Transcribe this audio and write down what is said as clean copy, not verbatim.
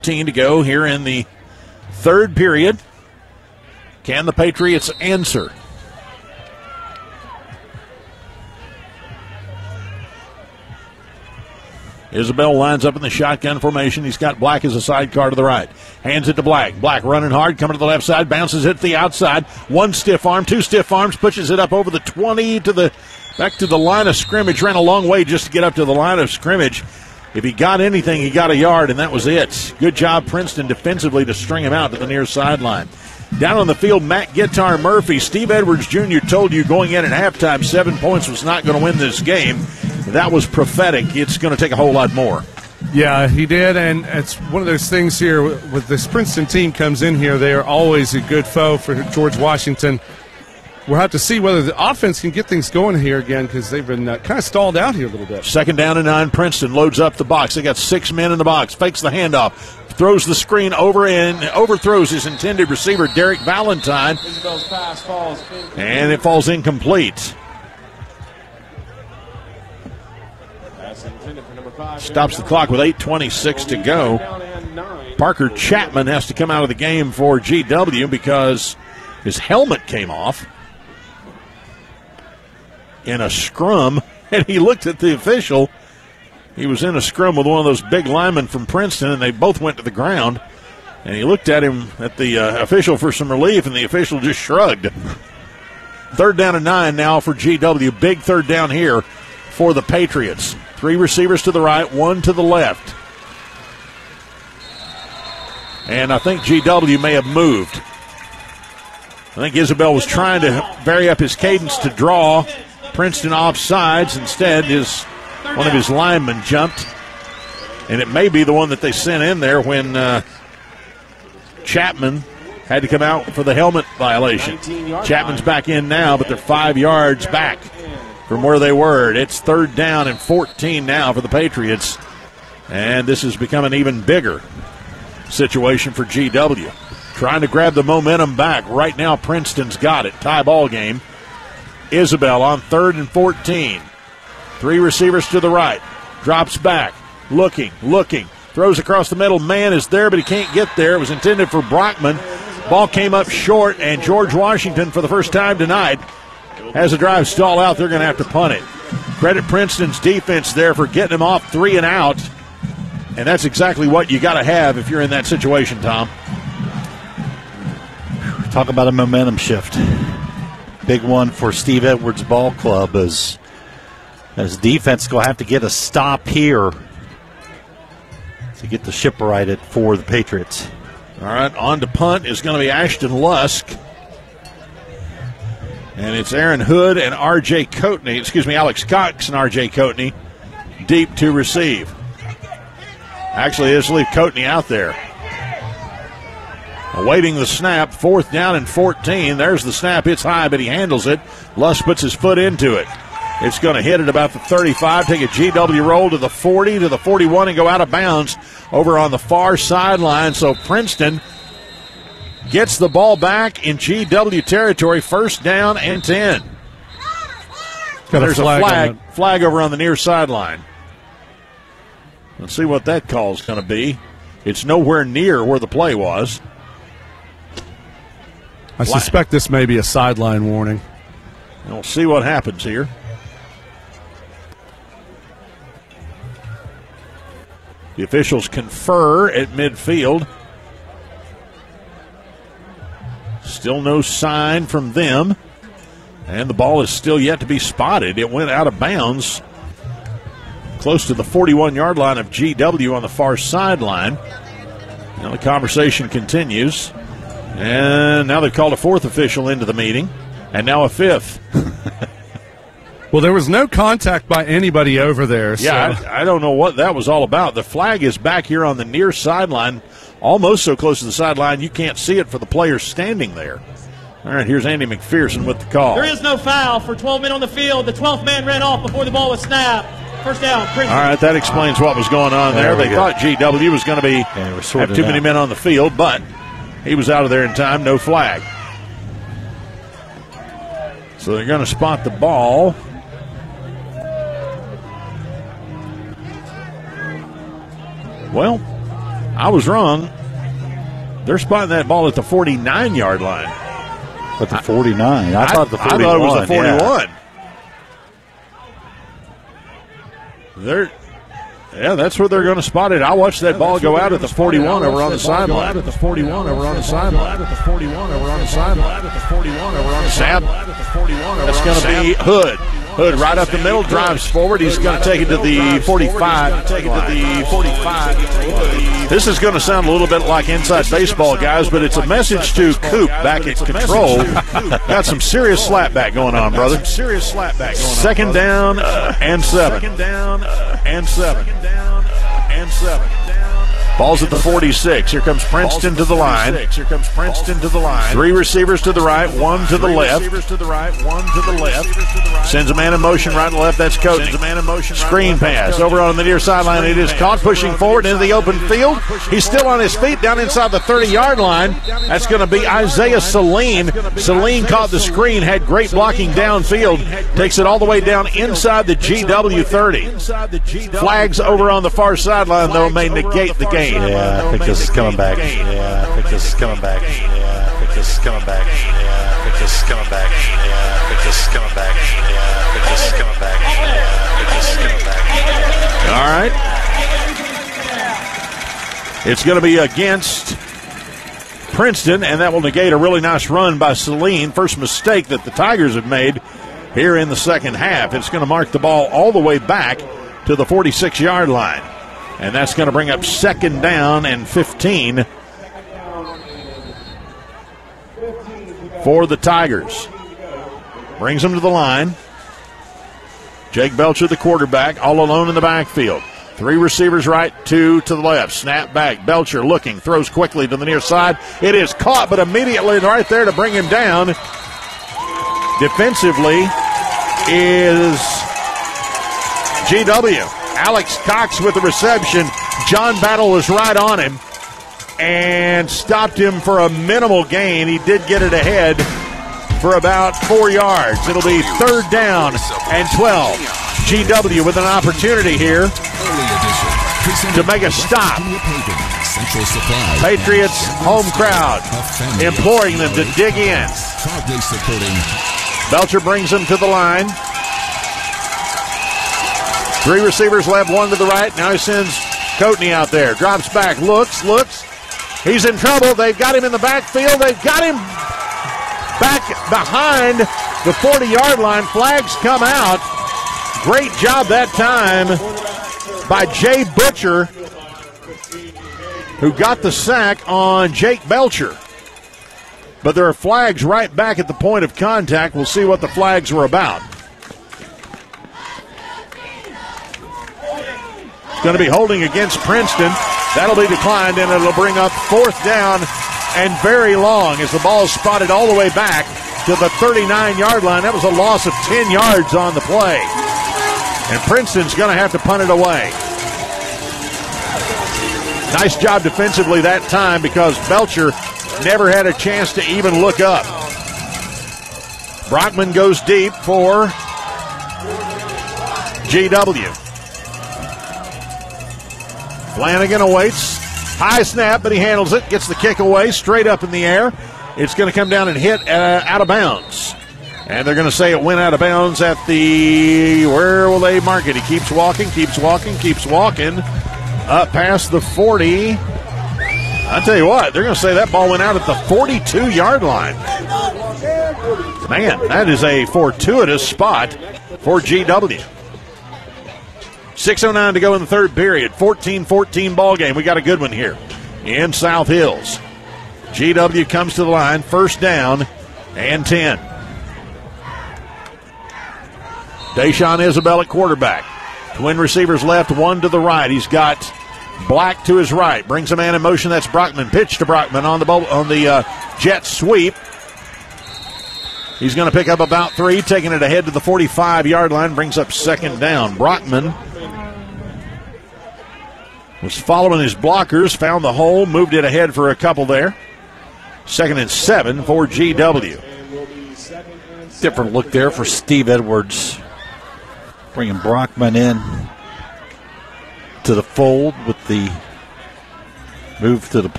To go here in the third period. Can the Patriots answer? Isabel lines up in the shotgun formation. He's got Black as a sidecar to the right. Hands it to Black. Black running hard, coming to the left side, bounces it to the outside. One stiff arm, two stiff arms, pushes it up over the 20 back to the line of scrimmage. Ran a long way just to get up to the line of scrimmage. If he got anything, he got a yard, and that was it. Good job, Princeton, defensively to string him out to the near sideline. Down on the field, Matt Guitar Murphy. Steve Edwards Jr. told you going in at halftime 7 points was not going to win this game. That was prophetic. It's going to take a whole lot more. Yeah, he did, and it's one of those things here with this Princeton team comes in here. They are always a good foe for George Washington. We'll have to see whether the offense can get things going here again because they've been kind of stalled out here a little bit. 2nd down and 9. Princeton loads up the box. They got 6 men in the box. Fakes the handoff. Throws the screen over and overthrows his intended receiver, Derek Valentine. Isabel's pass falls and it falls incomplete. Stops the clock with 8:26 to go. Parker Chapman has to come out of the game for GW because his helmet came off in a scrum, and he looked at the official. He was in a scrum with one of those big linemen from Princeton, and they both went to the ground. And he looked at him, at the official, for some relief, and the official just shrugged. 3rd down and 9 now for GW. Big 3rd down here for the Patriots. 3 receivers to the right, 1 to the left. And I think GW may have moved. I think Isabel was trying to vary up his cadence to draw Princeton off sides. Instead, one of his linemen jumped. And it may be the one that they sent in there when Chapman had to come out for the helmet violation. Chapman's back in now, but they're 5 yards back from where they were. It's 3rd down and 14 now for the Patriots. And this has become an even bigger situation for GW. Trying to grab the momentum back. Right now, Princeton's got it. Tie ball game. Isabel on 3rd and 14. 3 receivers to the right. Drops back. Looking. Throws across the middle. Man is there, but he can't get there. It was intended for Brockman. Ball came up short, and George Washington, for the first time tonight, has a drive stall out. They're going to have to punt it. Credit Princeton's defense there for getting him off 3 and out. And that's exactly what you got to have if you're in that situation, Tom. Talk about a momentum shift. Big one for Steve Edwards Ball Club as defense going to have to get a stop here to get the ship righted for the Patriots. All right, on to punt is going to be Ashton Lusk. And it's Aaron Hood and Alex Cox and R.J. Coatney deep to receive. Actually, let's leave Coatney out there. Awaiting the snap, 4th down and 14. There's the snap. It's high, but he handles it. Lusk puts his foot into it. It's going to hit at about the 35, take a GW roll to the 40, to the 41, and go out of bounds over on the far sideline. So Princeton gets the ball back in GW territory, 1st down and 10. There's a flag over on the near sideline. Let's see what that call is going to be. It's nowhere near where the play was. I suspect this may be a sideline warning. We'll see what happens here. The officials confer at midfield. Still no sign from them. And the ball is still yet to be spotted. It went out of bounds close to the 41-yard line of GW on the far sideline. Now the conversation continues. And now they've called a 4th official into the meeting. And now a 5th. Well, there was no contact by anybody over there. Yeah, so. I don't know what that was all about. The flag is back here on the near sideline, almost so close to the sideline you can't see it for the players standing there. All right, here's Andy McPherson with the call. There is no foul for 12 men on the field. The 12th man ran off before the ball was snapped. 1st down, Princeton. All right, that explains what was going on there. They thought GW was going to have too many men on the field, but he was out of there in time, no flag. So they're going to spot the ball. Well, I was wrong. They're spotting that ball at the 49-yard line. At the 49. I thought the 41. I thought it was the 41. Yeah. Yeah, that's where they're going to spot it. I'll watch that ball go out at the 41 over on the sideline. At the 41 over on the sideline. At the 41 over on the sideline. At the 41 over on the sideline. That's going to be Hood. Hood right up the middle, drives forward. He's going to take it to the 45. Take it to the 45. This is going to sound a little bit like inside baseball, guys, but it's a message to Coop back at control. Got some serious slapback going on, brother. Second down and 7. Second down and 7. Ball's at the 46. Here comes Princeton to the line. Three receivers to the right, one to the left. Sends a man in motion right and left. That's Coach. Screen pass over on the near sideline. It is caught, pushing forward into the open field. He's still on his feet down inside the 30-yard line. That's going to be Isaiah Saline. Saline caught the screen, had great blocking downfield. Takes it all the way down inside the GW 30. Flags over on the far sideline, though, may negate the game. Yeah, I think this is coming back. All right. It's going to be against Princeton, and that will negate a really nice run by Saline. First mistake that the Tigers have made here in the second half. It's going to mark the ball all the way back to the 46-yard line. And that's going to bring up second down and 15 for the Tigers. Brings them to the line. Jake Belcher, the quarterback, all alone in the backfield. Three receivers right, two to the left. Snap back. Belcher looking, throws quickly to the near side. It is caught, but immediately right there to bring him down. Defensively is GW. Alex Cox with the reception. John Battle was right on him and stopped him for a minimal gain. He did get it ahead for about 4 yards. It'll be third down and 12. GW with an opportunity here to make a stop. Patriots home crowd imploring them to dig in. Belcher brings them to the line. Three receivers left, one to the right. Now he sends Coatney out there. Drops back, looks. He's in trouble. They've got him in the backfield. They've got him back behind the 40-yard line. Flags come out. Great job that time by Jay Butcher, who got the sack on Jake Belcher. But there are flags right back at the point of contact. We'll see what the flags were about. Going to be holding against Princeton. That'll be declined, and it'll bring up fourth down and very long as the ball is spotted all the way back to the 39-yard line. That was a loss of 10 yards on the play. And Princeton's going to have to punt it away. Nice job defensively that time because Belcher never had a chance to even look up. Brockman goes deep for GW. Flanagan awaits. High snap, but he handles it. Gets the kick away, straight up in the air. It's going to come down and hit out of bounds. And they're going to say it went out of bounds at the, where will they mark it? He keeps walking. Up past the 40. I tell you what, they're going to say that ball went out at the 42-yard line. Man, that is a fortuitous spot for GW. 6:09 to go in the third period. 14-14 ball game. We got a good one here in South Hills. GW comes to the line. First down and 10. Deshaun Isabel at quarterback. Twin receivers left, one to the right. He's got Black to his right. Brings a man in motion. That's Brockman. Pitch to Brockman on the jet sweep. He's going to pick up about 3, taking it ahead to the 45-yard line. Brings up second down. Brockman was following his blockers, found the hole, moved it ahead for a couple there. 2nd and 7 for GW. Different look there for Steve Edwards. Bringing Brockman in to the fold with the move to the